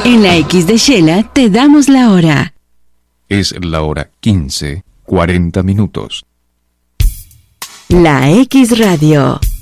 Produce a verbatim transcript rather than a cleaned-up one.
En la X de Shela te damos la hora. Es la hora quince, cuarenta minutos. La X Radio.